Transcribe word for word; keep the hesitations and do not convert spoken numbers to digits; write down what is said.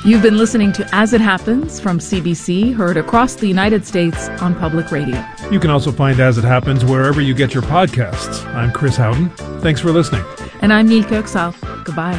You've been listening to As It Happens from C B C, heard across the United States on public radio. You can also find As It Happens wherever you get your podcasts. I'm Chris Howden. Thanks for listening. And I'm Nilka Oksal. Goodbye.